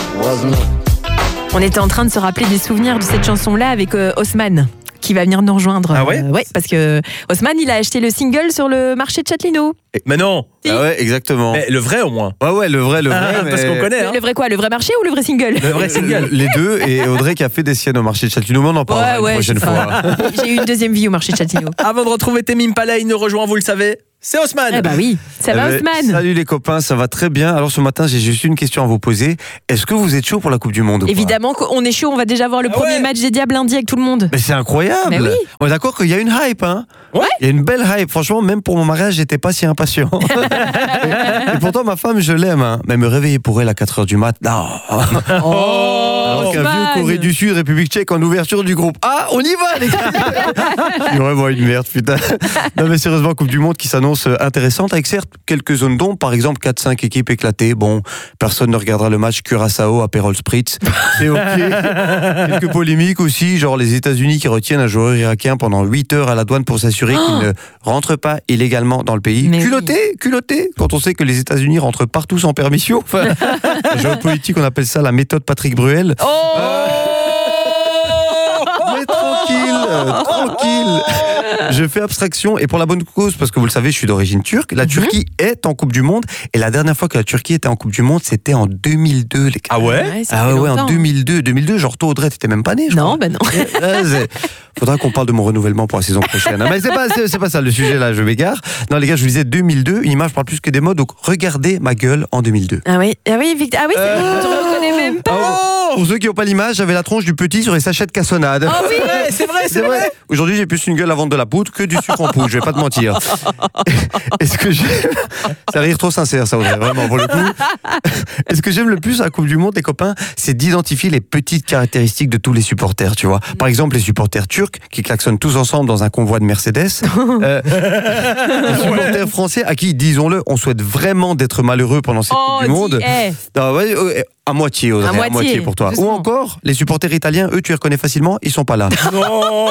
On était en train de se rappeler des souvenirs de cette chanson-là avec Haussmann, qui va venir nous rejoindre. Ah ouais ouais, parce que Haussmann, il a acheté le single sur le marché de Châtelineau. Mais non. Ah ouais, exactement. Mais le vrai au moins. Ouais, le vrai. Parce qu'on connaît. Hein. Le vrai quoi? Le vrai marché ou le vrai single? Le vrai single. Les deux, et Audrey qui a fait des siennes au marché de Châtelineau, mais on en parlera une prochaine fois. J'ai eu une deuxième vie au marché de Châtelineau. Avant de retrouver Temim Pala, il nous rejoint, vous le savez, c'est Haussmann. Eh bah oui, ça va Haussmann. Salut les copains, ça va très bien. Alors ce matin, j'ai juste une question à vous poser. Est-ce que vous êtes chaud pour la Coupe du Monde ou pas? Évidemment qu'on est chaud, on va déjà voir le premier match des Diables lundi avec tout le monde. Mais c'est incroyable. Mais oui. On est d'accord qu'il y a une hype, hein? Ouais. Il y a une belle hype. Franchement, même pour mon mariage, j'étais pas si impatient. et pourtant, ma femme, je l'aime, hein. Mais me réveiller pour elle à 4h du mat, non. Alors qu'un vieux Corée du Sud, République Tchèque en ouverture du groupe. Ah, on y va, les gars. C'est vraiment une merde, putain. Non, mais sérieusement, Coupe du Monde qui s'annonce intéressante, avec certes quelques zones d'ombre, par exemple 4-5 équipes éclatées. Bon, personne ne regardera le match Curaçao à Perol Spritz. C'est ok. Quelques polémiques aussi, genre les États-Unis qui retiennent un joueur irakien pendant 8 heures à la douane pour s'assurer qu'il ne rentre pas illégalement dans le pays. Mais culotté, quand on sait que les États-Unis rentrent partout sans permission. Enfin, en géopolitique, on appelle ça la méthode Patrick Bruel. Mais tranquille. Je fais abstraction, et pour la bonne cause, parce que vous le savez, je suis d'origine turque. La Turquie est en Coupe du Monde, et la dernière fois que la Turquie était en Coupe du Monde, c'était en 2002, les gars. Ah ouais? En 2002, genre toi Audrey, t'étais même pas né, je crois. Non, bah non. Faudra qu'on parle de mon renouvellement pour la saison prochaine. Mais c'est pas ça le sujet, là, je m'égare. Non, les gars, je vous disais 2002, une image parle plus que des mots, donc regardez ma gueule en 2002. Ah oui, Victor. Ah oui, c'est bon, on ne reconnaît même pas. Pour ceux qui n'ont pas l'image, j'avais la tronche du petit sur les sachets de cassonade. Oh oui, c'est vrai. Aujourd'hui, j'ai plus une gueule à vendre de la poudre que du sucre en poudre, je vais pas te mentir. Est-ce que j'aime... C'est un rire trop sincère, ça, Audrey, vraiment, pour le coup. Et ce que j'aime le plus à la Coupe du Monde, les copains, c'est d'identifier les petites caractéristiques de tous les supporters, tu vois. Par exemple, les supporters turcs qui klaxonnent tous ensemble dans un convoi de Mercedes. Les supporters français à qui, disons-le, on souhaite vraiment d'être malheureux pendant cette Coupe du Monde. À moitié, Audrey, à moitié pour toi. Doucement. Ou encore, les supporters italiens, eux, tu les reconnais facilement, ils sont pas là. Non.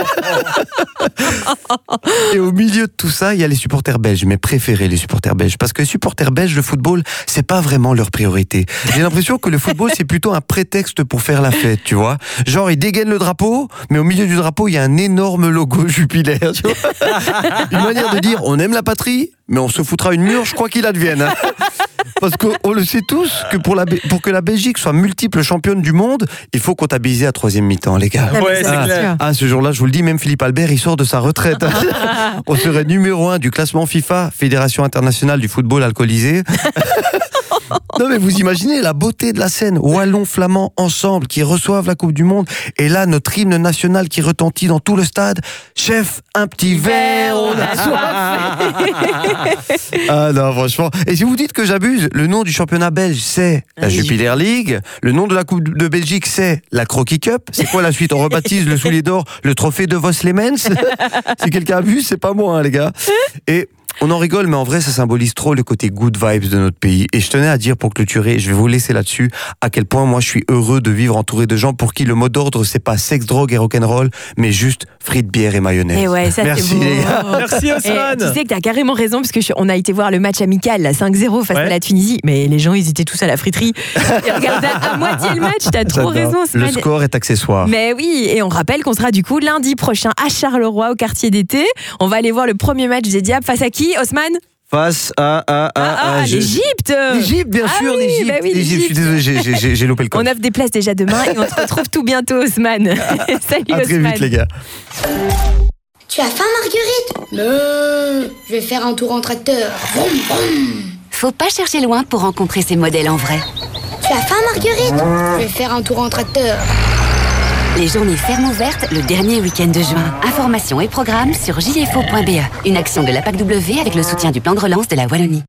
Et au milieu de tout ça, il y a les supporters belges, mes préférés, les supporters belges. Parce que les supporters belges, le football, c'est pas vraiment leur priorité. J'ai l'impression que le football, c'est plutôt un prétexte pour faire la fête, tu vois. Genre, ils dégainent le drapeau, mais au milieu du drapeau, il y a un énorme logo Jupiler, tu vois. Une manière de dire, on aime la patrie, mais on se foutra une murge, quoi qu'il advienne. Hein. Parce qu'on le sait tous, que pour que la Belgique soit multiple championne du monde, il faut comptabiliser à 3e mi-temps, les gars. Ouais, c'est clair. Ce jour-là, je vous le dis, même Philippe Albert, il sort de sa retraite. On serait numéro 1 du classement FIFA, Fédération internationale du football alcoolisé. Non, mais vous imaginez la beauté de la scène, wallons flamands ensemble qui reçoivent la Coupe du Monde, et là notre hymne national qui retentit dans tout le stade. Chef, un petit verre, on a soif. Ah non, franchement. Et si vous dites que j'abuse, le nom du championnat belge c'est la Jupiler League, le nom de la Coupe de Belgique c'est la Croquis Cup. C'est quoi la suite? On rebaptise le soulier d'or le trophée de Vos Lemens. Si quelqu'un abuse, c'est pas moi, hein, les gars. Et on en rigole, mais en vrai, ça symbolise trop le côté good vibes de notre pays. Et je tenais à dire, pour clôturer, je vais vous laisser là-dessus, à quel point moi je suis heureux de vivre entouré de gens pour qui le mot d'ordre, c'est pas sexe, drogue et rock'n'roll, mais juste frites, bière et mayonnaise. Et ouais, ça, merci, c'est beau. les gars. Merci, Haussmann. Tu sais que t'as carrément raison, parce que on a été voir le match amical, là, 5-0 face à la Tunisie, mais les gens, ils étaient tous à la friterie. Ils regardaient à moitié le match, t'as trop raison, Haussmann. Le score est accessoire. Mais oui, et on rappelle qu'on sera du coup lundi prochain à Charleroi, au quartier d'été. On va aller voir le premier match des Diables face à qui, Haussmann? Face à l'Égypte. L'Égypte, bien sûr, l'Égypte. Bah oui, l'Égypte. Je suis désolé, j'ai loupé le code. On offre des places déjà demain et on se retrouve tout bientôt, Haussmann. Salut, à très Haussmann. vite, les gars. Tu as faim, Marguerite? Non, je vais faire un tour en tracteur. Vroom, vroom. Faut pas chercher loin pour rencontrer ces modèles en vrai. Tu as faim, Marguerite? Je vais faire un tour en tracteur. Les journées fermes ouvertes le dernier week-end de juin. Informations et programmes sur jfo.be. Une action de la PACW avec le soutien du plan de relance de la Wallonie.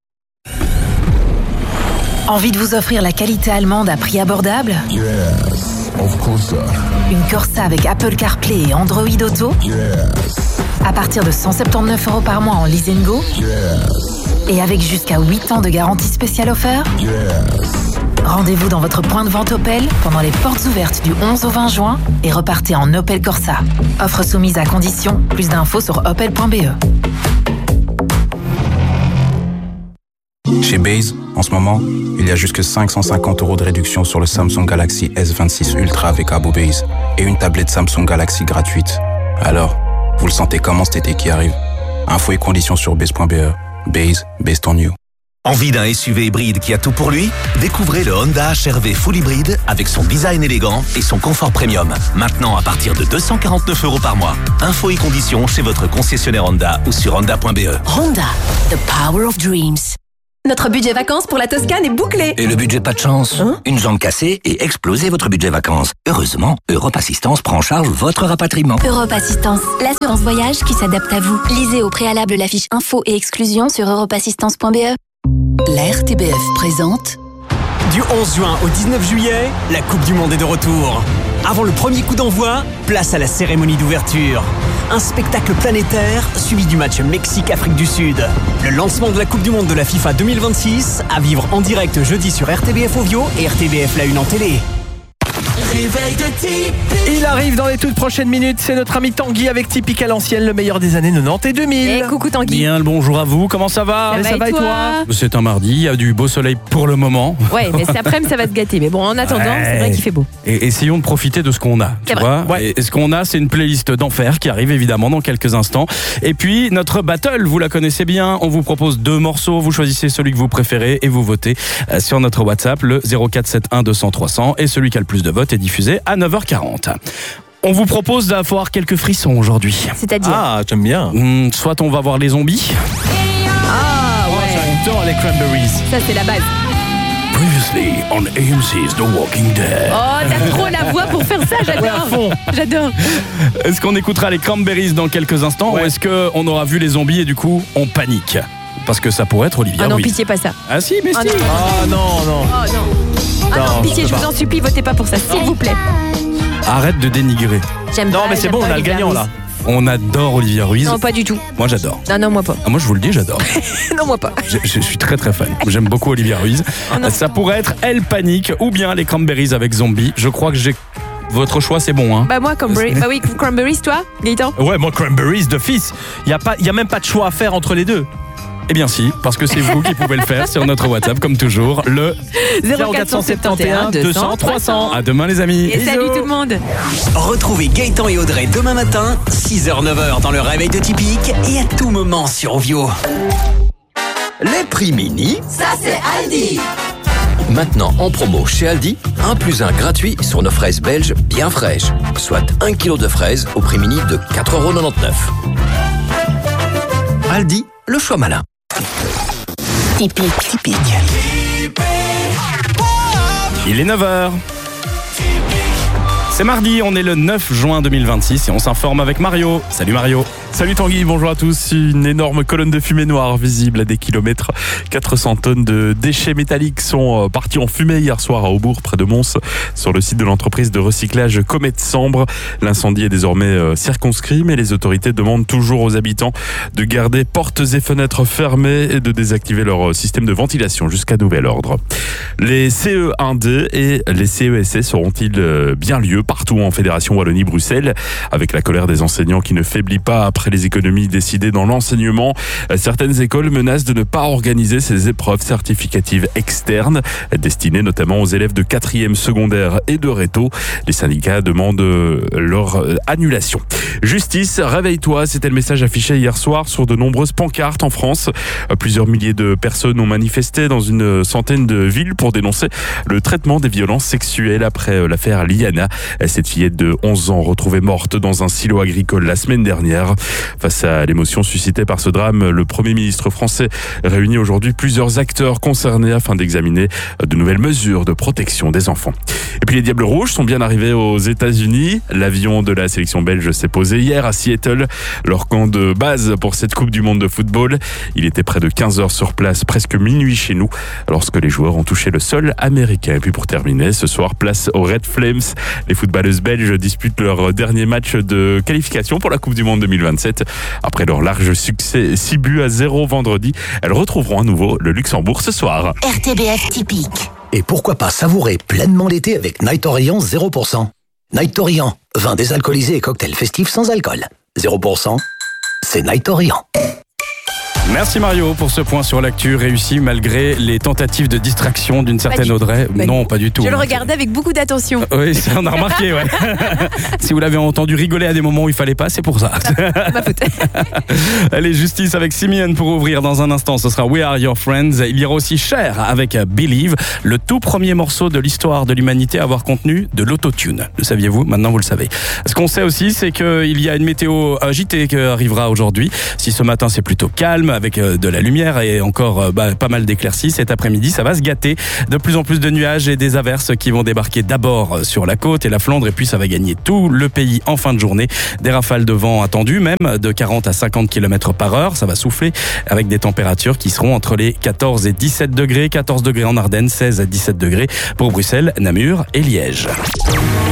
Envie de vous offrir la qualité allemande à prix abordable? Yes, of course. Une Corsa avec Apple CarPlay et Android Auto? Yes. À partir de 179 € par mois en lease and go? Yes. Et avec jusqu'à 8 ans de garantie spéciale offert? Yes. Rendez-vous dans votre point de vente Opel pendant les portes ouvertes du 11 au 20 juin et repartez en Opel Corsa. Offre soumise à condition. Plus d'infos sur opel.be. Chez Base, en ce moment, il y a jusque 550 € de réduction sur le Samsung Galaxy S26 Ultra avec Abo Base et une tablette Samsung Galaxy gratuite. Alors, vous le sentez comment cet été qui arrive? Infos et conditions sur base.be. Base, based on you. Envie d'un SUV hybride qui a tout pour lui? Découvrez le Honda HR-V Full Hybride avec son design élégant et son confort premium. Maintenant à partir de 249 € par mois. Infos et conditions chez votre concessionnaire Honda ou sur honda.be. Honda, the power of dreams. Notre budget vacances pour la Toscane est bouclé. Et le budget pas de chance? Une jambe cassée et explosez votre budget vacances. Heureusement, Europe Assistance prend en charge votre rapatriement. Europe Assistance, l'assurance voyage qui s'adapte à vous. Lisez au préalable la fiche info et exclusion sur europeassistance.be. La RTBF présente... Du 11 juin au 19 juillet, la Coupe du Monde est de retour. Avant le premier coup d'envoi, place à la cérémonie d'ouverture. Un spectacle planétaire suivi du match Mexique-Afrique du Sud. Le lancement de la Coupe du Monde de la FIFA 2026 à vivre en direct jeudi sur RTBF Ovio et RTBF La Une en télé. Réveil de Tipeee. Il arrive dans les toutes prochaines minutes, c'est notre ami Tanguy avec Typique à l'ancienne, le meilleur des années 90 et 2000. Et coucou Tanguy. Bien le bonjour à vous, comment ça va? Ça va et toi? C'est un mardi, il y a du beau soleil pour le moment. Ouais, mais cet après-midi ça va se gâter. Mais bon, en attendant, c'est vrai qu'il fait beau. Et essayons de profiter de ce qu'on a, tu vois. Ouais. Et ce qu'on a, c'est une playlist d'enfer qui arrive évidemment dans quelques instants. Et puis notre battle, vous la connaissez bien, on vous propose 2 morceaux, vous choisissez celui que vous préférez et vous votez sur notre WhatsApp, le 0471 200 300, et celui qui a le plus de votes est diffusé à 9h40. On vous propose d'avoir quelques frissons aujourd'hui. C'est-à-dire? Ah, j'aime bien. Soit on va voir les zombies. Ah ouais. J'adore les Cranberries. Ça c'est la base. Previously on AMC's The Walking Dead. Oh, t'as trop la voix pour faire ça, j'adore. J'adore. Est-ce qu'on écoutera les Cranberries dans quelques instants, ou est-ce qu'on aura vu les zombies et du coup on panique? Parce que ça pourrait être Olivia Ah non, Ruiz. pitié, pas ça. Ah si, mais si. Ah non. Oh non. Ah non, pitié, je vous en supplie, votez pas pour ça, s'il vous plaît. Arrête de dénigrer. J'aime Non, pas, mais c'est j'aime bon, pas on a le Olivia gagnant Ruiz. là. On adore Olivia Ruiz. Non, pas du tout. Moi j'adore. Non, moi pas. Ah, moi je vous le dis, j'adore. Non, moi pas. Je suis très très fan. J'aime beaucoup Olivia Ruiz. Ça pourrait être Elle Panique ou bien les Cranberries avec Zombie. Je crois que j'ai... Votre choix, c'est bon, hein? Bah moi, Cranberries. Bah oui, Cranberries, toi, Gaëtan? Ouais, moi Cranberries de fils. Il y a même pas de choix à faire entre les deux. Eh bien si, parce que c'est vous qui pouvez le faire sur notre WhatsApp, comme toujours, le 0471 200 300. À demain les amis. Et salut tout le monde. Retrouvez Gaëtan et Audrey demain matin, 6h-9h dans le réveil de Typique et à tout moment sur Ovio. Les prix mini, Ça c'est Aldi. maintenant en promo chez Aldi, 1 + 1 gratuit sur nos fraises belges bien fraîches. Soit 1 kg de fraises au prix mini de 4,99 €. Aldi, le choix malin. Typique. Il est 9h. C'est mardi, on est le 9 juin 2026 et on s'informe avec Mario. Salut Mario. Salut Tanguy, bonjour à tous. Une énorme colonne de fumée noire visible à des kilomètres. 400 tonnes de déchets métalliques sont partis en fumée hier soir à Aubourg, près de Mons, sur le site de l'entreprise de recyclage Comète Sambre. L'incendie est désormais circonscrit, mais les autorités demandent toujours aux habitants de garder portes et fenêtres fermées et de désactiver leur système de ventilation jusqu'à nouvel ordre. Les CE1D et les CESS auront-ils bien lieu partout en Fédération Wallonie-Bruxelles, avec la colère des enseignants qui ne faiblit pas après les économies décidées dans l'enseignement? Certaines écoles menacent de ne pas organiser ces épreuves certificatives externes, destinées notamment aux élèves de 4e secondaire et de réto. Les syndicats demandent leur annulation. Justice, réveille-toi, c'était le message affiché hier soir sur de nombreuses pancartes en France. Plusieurs milliers de personnes ont manifesté dans une centaine de villes pour dénoncer le traitement des violences sexuelles après l'affaire Liana. Cette fillette de 11 ans retrouvée morte dans un silo agricole la semaine dernière. Face à l'émotion suscitée par ce drame, le Premier ministre français réunit aujourd'hui plusieurs acteurs concernés afin d'examiner de nouvelles mesures de protection des enfants. Et puis les Diables Rouges sont bien arrivés aux États-Unis. L'avion de la sélection belge s'est posé hier à Seattle, leur camp de base pour cette Coupe du Monde de football. Il était près de 15 heures sur place, presque minuit chez nous, lorsque les joueurs ont touché le sol américain. Et puis pour terminer, ce soir, place aux Red Flames. Les footballeuses belges disputent leur dernier match de qualification pour la Coupe du Monde 2027. Après leur large succès 6-0 vendredi, elles retrouveront à nouveau le Luxembourg ce soir. RTBF Typique. Et pourquoi pas savourer pleinement l'été avec Night Orient 0%. Night Orient, vin désalcoolisé et cocktail festif sans alcool. 0%, c'est Night Orient. Merci Mario pour ce point sur l'actu réussi malgré les tentatives de distraction d'une certaine Audrey. Non, pas du tout. Je le regardais avec beaucoup d'attention. Oui, ça on a remarqué, ouais. Si vous l'avez entendu rigoler à des moments où il fallait pas, c'est pour ça. Ma faute. Allez, Justice avec Simeon pour ouvrir dans un instant. Ce sera We Are Your Friends. Il y aura aussi Cher avec Believe, le tout premier morceau de l'histoire de l'humanité à avoir contenu de l'autotune. Le saviez-vous? Maintenant, vous le savez. Ce qu'on sait aussi, c'est qu'il y a une météo agitée qui arrivera aujourd'hui. Si ce matin, c'est plutôt calme, avec de la lumière et encore pas mal d'éclaircies, cet après-midi, ça va se gâter. De plus en plus de nuages et des averses qui vont débarquer d'abord sur la côte et la Flandre, et puis ça va gagner tout le pays en fin de journée. Des rafales de vent attendues, même de 40 à 50 km par heure. Ça va souffler avec des températures qui seront entre les 14 et 17 degrés. 14 degrés en Ardennes, 16 à 17 degrés pour Bruxelles, Namur et Liège.